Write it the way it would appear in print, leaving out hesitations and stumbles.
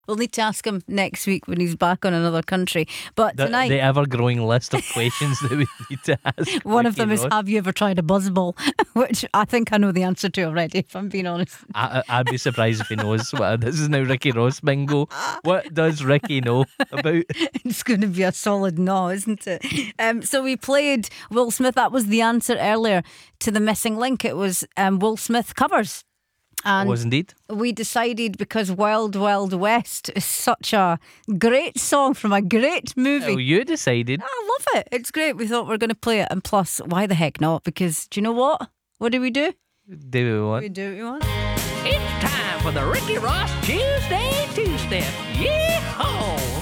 We'll need to ask him next week when he's back on another country. But tonight, the ever-growing list of questions that we need to ask. one of Ricky them is, Ross. have you ever tried a buzzball? Which I think I know the answer to already, if I'm being honest. I'd be surprised if he knows. This is now Ricky Ross bingo. What does Ricky know about? It's going to be a solid no, isn't it? So we played Will Smith. That was the answer earlier to the missing link. It was Will Smith covers. And Was indeed. we decided, because Wild Wild West is such a great song from a great movie. Well, you decided. I love it. It's great. We thought we were going to play it. And plus, why the heck not? Because do you know what? What do? Do we want? We do what we want. It's time for the Ricky Ross Tuesday Two-Step. Yeehaw!